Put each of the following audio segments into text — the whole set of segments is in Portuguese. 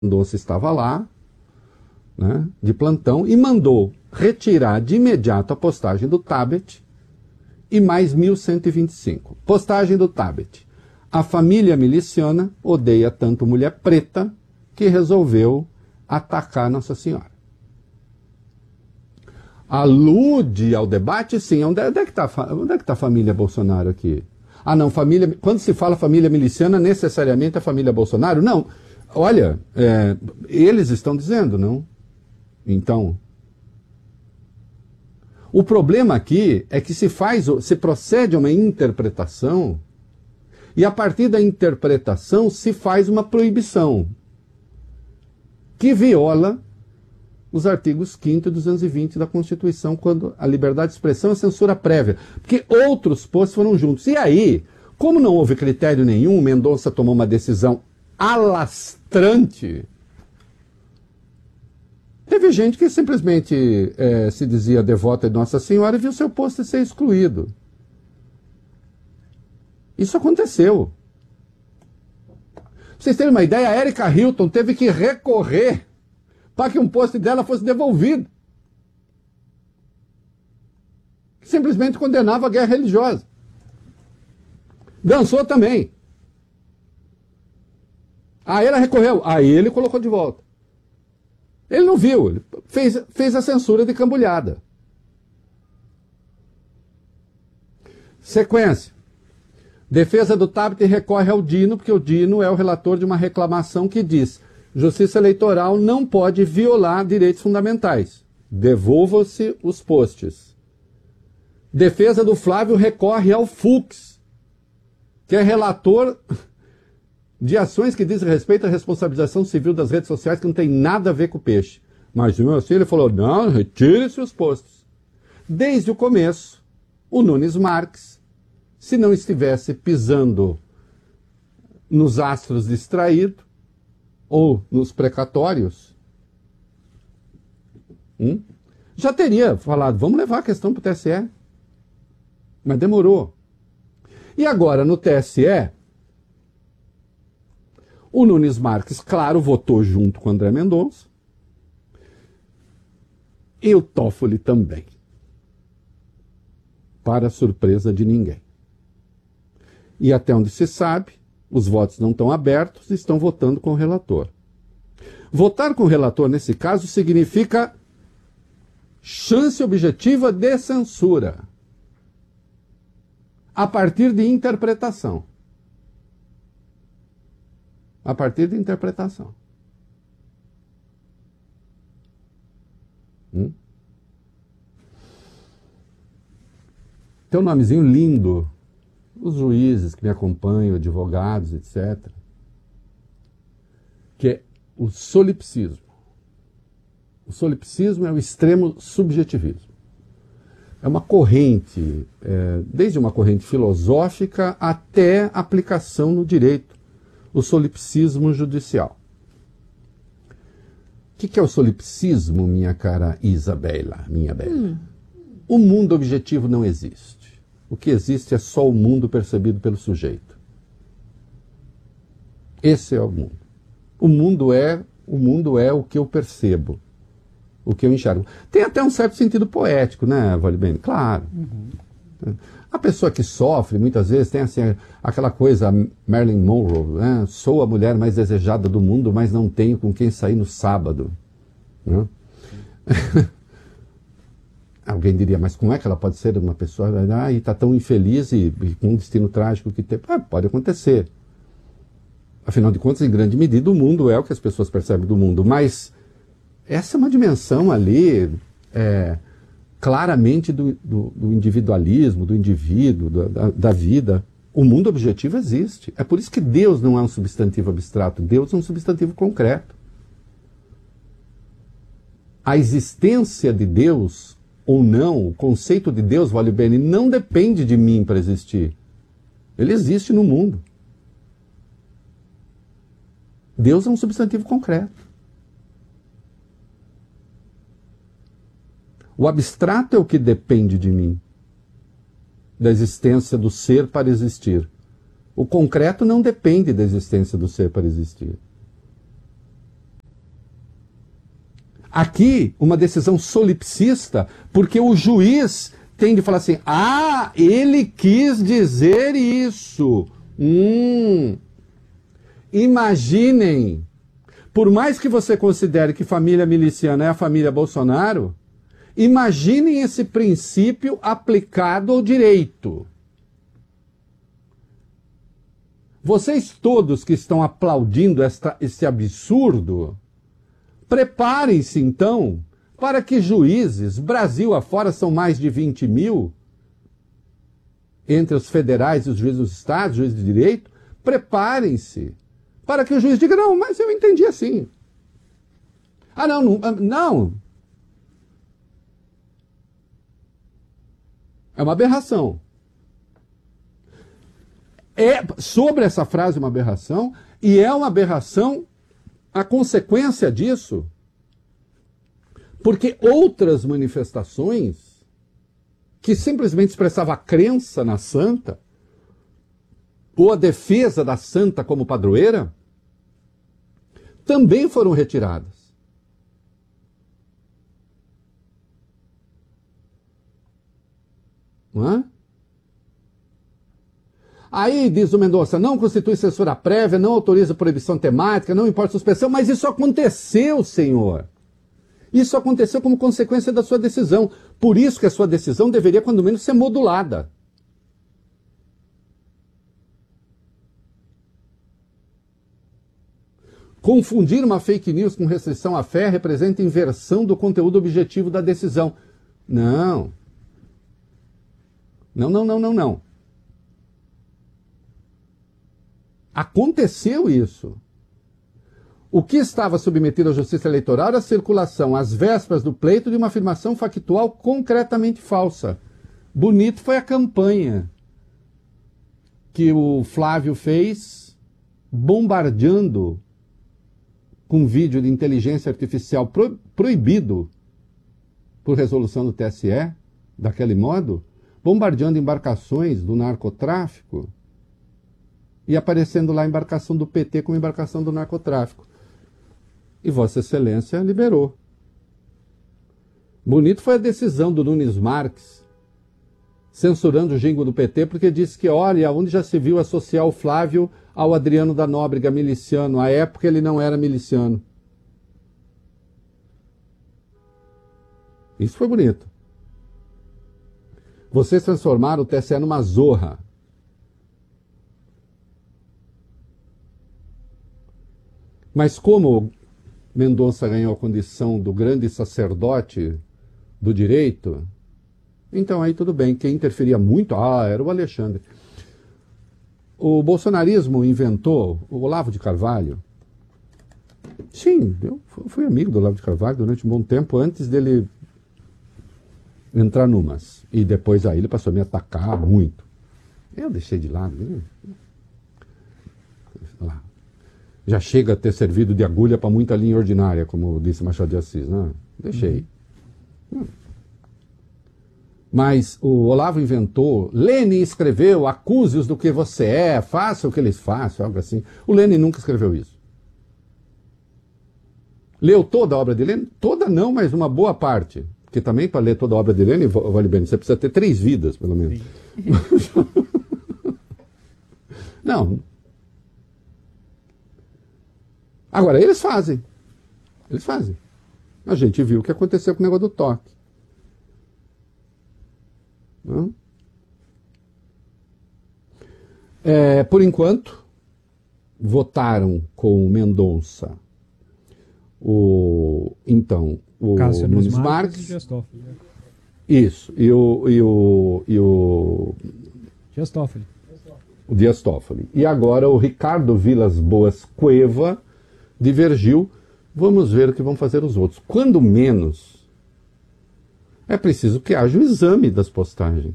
Mendonça estava lá, né, de plantão, e mandou retirar de imediato a postagem do Tabet e mais 1.125. Postagem do Tabet. A família miliciana odeia tanto mulher preta que resolveu atacar Nossa Senhora. Alude ao debate, sim. Onde é que está a família Bolsonaro aqui? Ah, não, família. Quando se fala família miliciana, necessariamente a família Bolsonaro? Não. Olha, eles estão dizendo, não? Então, o problema aqui é que se procede a uma interpretação e a partir da interpretação se faz uma proibição que viola os artigos 5º e 220 da Constituição, quando a liberdade de expressão é censura prévia. Porque outros postos foram juntos. E aí, como não houve critério nenhum, Mendonça tomou uma decisão alastrante. Teve gente que simplesmente se dizia devota de Nossa Senhora e viu seu posto ser excluído. Isso aconteceu. Pra vocês terem uma ideia, a Erika Hilton teve que recorrer para que um post dela fosse devolvido. Simplesmente condenava a guerra religiosa. Dançou também. Aí ela recorreu, aí ele colocou de volta. Ele não viu, ele fez a censura de cambulhada. Sequência. Defesa do Tabet recorre ao Dino, porque o Dino é o relator de uma reclamação que diz: Justiça Eleitoral não pode violar direitos fundamentais. Devolva-se os posts. Defesa do Flávio recorre ao Fux, que é relator de ações que dizem respeito à responsabilização civil das redes sociais, que não tem nada a ver com o peixe. Mas mesmo assim ele falou, não, retire-se os posts. Desde o começo, o Nunes Marques, se não estivesse pisando nos astros distraídos, ou nos precatórios, já teria falado, vamos levar a questão para o TSE. Mas demorou. E agora, no TSE, o Nunes Marques, claro, votou junto com o André Mendonça, e o Toffoli também, para surpresa de ninguém. E até onde se sabe, os votos não estão abertos e estão votando com o relator. Votar com o relator, nesse caso, significa chance objetiva de censura, a partir de interpretação. A partir de interpretação. Tem um nomezinho lindo. Os juízes que me acompanham, advogados, etc., que é o solipsismo. O solipsismo é o extremo subjetivismo. É uma corrente, desde uma corrente filosófica até aplicação no direito, o solipsismo judicial. O que é o solipsismo, minha cara Isabela, minha bela? O mundo objetivo não existe. O que existe é só o mundo percebido pelo sujeito. Esse é o mundo. O mundo é o que eu percebo, o que eu enxergo. Tem até um certo sentido poético, né, Valibene? Claro. A pessoa que sofre, muitas vezes, tem assim, aquela coisa, Marilyn Monroe, né? Sou a mulher mais desejada do mundo, mas não tenho com quem sair no sábado. Né? Alguém diria, mas como é que ela pode ser uma pessoa e está tão infeliz e com um destino trágico que tem? Pode acontecer. Afinal de contas, em grande medida, o mundo é o que as pessoas percebem do mundo. Mas essa é uma dimensão ali, claramente do individualismo, do indivíduo, da vida. O mundo objetivo existe. É por isso que Deus não é um substantivo abstrato. Deus é um substantivo concreto. A existência de Deus ou não, o conceito de Deus, vale bem, não depende de mim para existir. Ele existe no mundo. Deus é um substantivo concreto. O abstrato é o que depende de mim, da existência do ser para existir. O concreto não depende da existência do ser para existir. Aqui, uma decisão solipsista, porque o juiz tem de falar assim, ah, ele quis dizer isso. Imaginem, por mais que você considere que família miliciana é a família Bolsonaro, imaginem esse princípio aplicado ao direito. Vocês todos que estão aplaudindo esse absurdo, preparem-se então para que juízes, Brasil afora são mais de 20 mil, entre os federais e os juízes dos estados, juízes de direito, preparem-se para que o juiz diga, não, mas eu entendi assim. Ah, não. É uma aberração. É sobre essa frase uma aberração, e é uma aberração a consequência disso, porque outras manifestações que simplesmente expressavam a crença na santa, ou a defesa da santa como padroeira, também foram retiradas. Não é? Aí, diz o Mendonça, não constitui censura prévia, não autoriza proibição temática, não importa suspensão, mas isso aconteceu, senhor. Isso aconteceu como consequência da sua decisão. Por isso que a sua decisão deveria, quando menos, ser modulada. Confundir uma fake news com restrição à fé representa inversão do conteúdo objetivo da decisão. Não. Não. Aconteceu isso. O que estava submetido à justiça eleitoral era a circulação, às vésperas do pleito, de uma afirmação factual concretamente falsa. Bonito foi a campanha que o Flávio fez, bombardeando com vídeo de inteligência artificial proibido por resolução do TSE, daquele modo, bombardeando embarcações do narcotráfico e aparecendo lá a embarcação do PT como embarcação do narcotráfico. E Vossa Excelência liberou. Bonito foi a decisão do Nunes Marques, censurando o jingle do PT, porque disse que, olha, onde já se viu associar o Flávio ao Adriano da Nóbrega, miliciano. À época ele não era miliciano. Isso foi bonito. Vocês transformaram o TSE numa zorra. Mas como Mendonça ganhou a condição do grande sacerdote do direito, então aí tudo bem. Quem interferia muito, era o Alexandre. O bolsonarismo inventou o Olavo de Carvalho. Sim, eu fui amigo do Olavo de Carvalho durante um bom tempo, antes dele entrar numas. E depois aí ele passou a me atacar muito. Eu deixei de lado. Lá. Já chega a ter servido de agulha para muita linha ordinária, como disse Machado de Assis, né? Deixei. Mas o Olavo inventou, Lênin escreveu, acuse-os do que você é, faça o que eles façam, algo assim. O Lênin nunca escreveu isso. Leu toda a obra de Lênin? Toda não, mas uma boa parte. Porque também para ler toda a obra de Lênin, vale bem, você precisa ter 3 vidas, pelo menos. Não. Agora, eles fazem. Eles fazem. A gente viu o que aconteceu com o negócio do toque. Não? Por enquanto, votaram com o Mendonça, o Nunes Marques e o Dias Toffoli. Isso, e o Dias Toffoli. E agora o Ricardo Vilas Boas Cueva divergiu. Vamos ver o que vão fazer os outros. Quando menos, é preciso que haja o exame das postagens.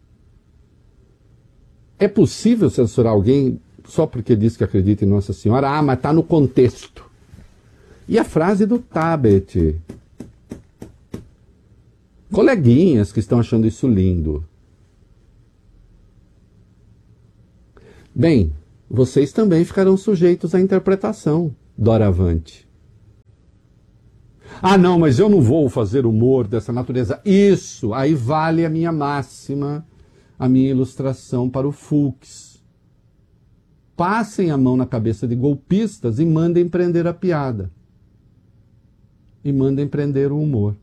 É possível censurar alguém só porque diz que acredita em Nossa Senhora? Mas está no contexto. E a frase do Tabet. Coleguinhas que estão achando isso lindo. Bem, vocês também ficarão sujeitos à interpretação, doravante. Ah, não, mas eu não vou fazer humor dessa natureza. Isso, aí vale a minha máxima, a minha ilustração para o Fux. Passem a mão na cabeça de golpistas e mandem prender a piada. E mandem prender o humor.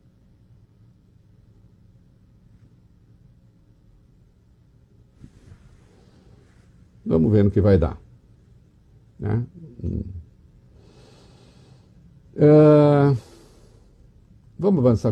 Vamos ver no que vai dar. Né? Vamos avançar.